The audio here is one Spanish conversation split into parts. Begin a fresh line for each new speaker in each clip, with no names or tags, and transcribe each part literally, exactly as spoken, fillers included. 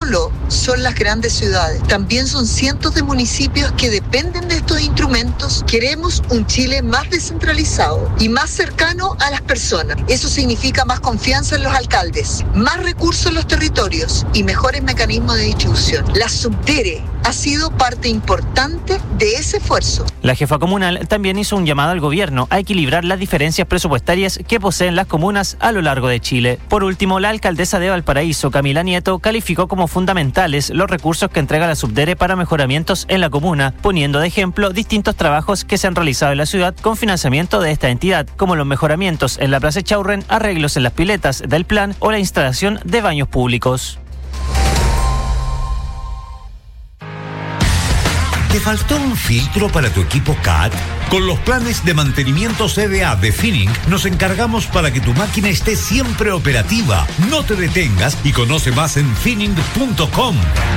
solo son las grandes ciudades, también son cientos de municipios que dependen de estos instrumentos. Queremos un Chile más descentralizado y más cercano a las personas. Eso significa más confianza en los alcaldes, más recursos en los territorios y mejores mecanismos de distribución. La Subdere ha sido parte importante de ese esfuerzo.
La jefa comunal también hizo un llamado al gobierno a equilibrar las diferencias presupuestarias que poseen las comunas a lo largo de Chile. Por último, la alcaldesa de Valparaíso, Camila Nieto, calificó como fundamentales los recursos que entrega la Subdere para mejoramientos en la comuna, poniendo de ejemplo distintos trabajos que se han realizado en la ciudad con financiamiento de esta entidad, como los mejoramientos en la Plaza Echaurren, arreglos en las piletas del plan o la instalación de baños públicos.
¿Te faltó un filtro para tu equipo C A T? Con los planes de mantenimiento C D A de Finning nos encargamos para que tu máquina esté siempre operativa. No te detengas y conoce más en finning punto com.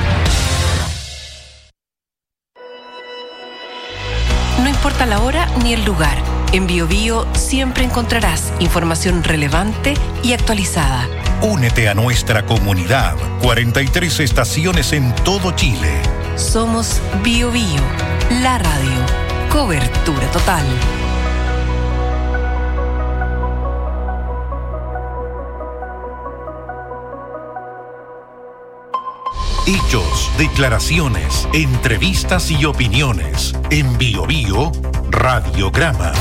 No importa la hora ni el lugar, en BioBio siempre encontrarás información relevante y actualizada.
Únete a nuestra comunidad. cuarenta y tres estaciones en todo Chile.
Somos BioBio, la radio. Cobertura total.
Hechos, declaraciones, entrevistas y opiniones. En BioBio, Radiograma.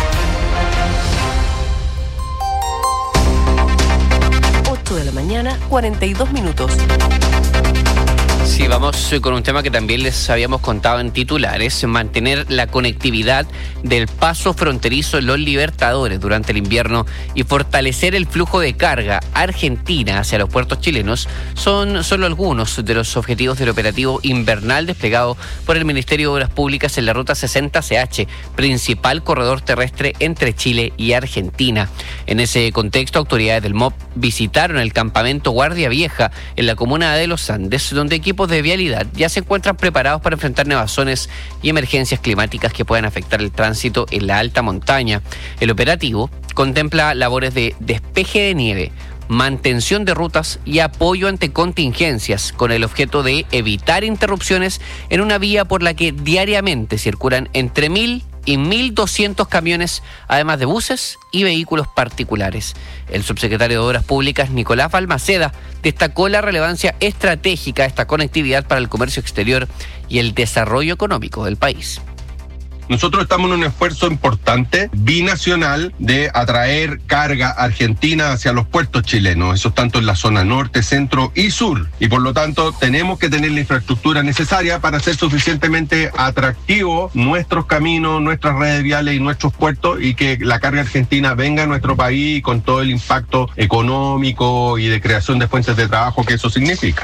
ocho de la mañana, cuarenta y dos minutos.
Sí, vamos con un tema que también les habíamos contado en titulares: mantener la conectividad del paso fronterizo Los Libertadores durante el invierno y fortalecer el flujo de carga argentina hacia los puertos chilenos son solo algunos de los objetivos del operativo invernal desplegado por el Ministerio de Obras Públicas en la Ruta sesenta C H, principal corredor terrestre entre Chile y Argentina. En ese contexto, autoridades del M O P visitaron el campamento Guardia Vieja en la comuna de Los Andes, donde equipos de vialidad ya se encuentran preparados para enfrentar nevazones y emergencias climáticas que puedan afectar el tránsito en la alta montaña. El operativo contempla labores de despeje de nieve, mantención de rutas y apoyo ante contingencias, con el objeto de evitar interrupciones en una vía por la que diariamente circulan entre mil y mil doscientos camiones, además de buses y vehículos particulares. El subsecretario de Obras Públicas, Nicolás Balmaceda, destacó la relevancia estratégica de esta conectividad para el comercio exterior y el desarrollo económico del país.
Nosotros estamos en un esfuerzo importante, binacional, de atraer carga argentina hacia los puertos chilenos, eso tanto en la zona norte, centro y sur. Y por lo tanto, tenemos que tener la infraestructura necesaria para hacer suficientemente atractivos nuestros caminos, nuestras redes viales y nuestros puertos, y que la carga argentina venga a nuestro país con todo el impacto económico y de creación de fuentes de trabajo que eso significa.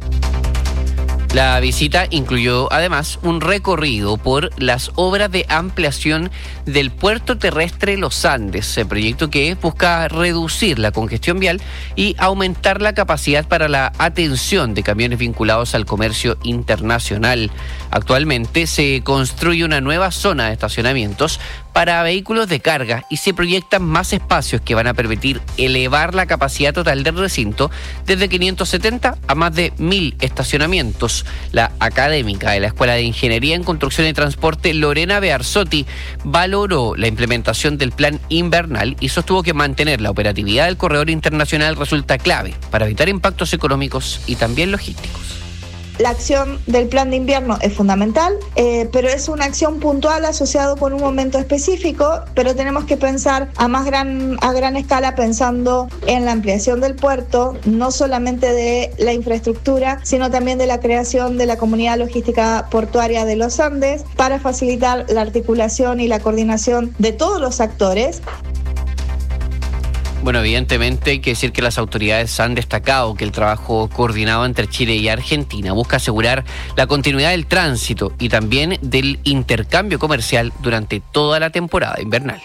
La visita incluyó además un recorrido por las obras de ampliación del puerto terrestre Los Andes, el proyecto que busca reducir la congestión vial y aumentar la capacidad para la atención de camiones vinculados al comercio internacional. Actualmente se construye una nueva zona de estacionamientos para vehículos de carga y se proyectan más espacios que van a permitir elevar la capacidad total del recinto desde quinientos setenta a más de mil estacionamientos. La académica de la Escuela de Ingeniería en Construcción y Transporte, Lorena Bearzotti, valoró la implementación del plan invernal y sostuvo que mantener la operatividad del corredor internacional resulta clave para evitar impactos económicos y también logísticos.
La acción del plan de invierno es fundamental, eh, pero es una acción puntual asociada con un momento específico, pero tenemos que pensar a más gran, a gran escala, pensando en la ampliación del puerto, no solamente de la infraestructura, sino también de la creación de la comunidad logística portuaria de los Andes, para facilitar la articulación y la coordinación de todos los actores.
Bueno, evidentemente hay que decir que las autoridades han destacado que el trabajo coordinado entre Chile y Argentina busca asegurar la continuidad del tránsito y también del intercambio comercial durante toda la temporada invernal.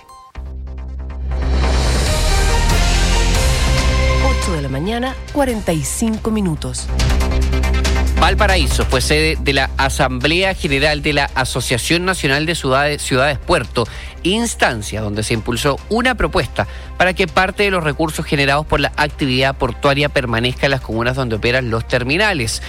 ocho de la mañana, cuarenta y cinco minutos.
Valparaíso fue sede de la Asamblea General de la Asociación Nacional de Ciudades, Ciudades Puerto, instancia donde se impulsó una propuesta para que parte de los recursos generados por la actividad portuaria permanezca en las comunas donde operan los terminales.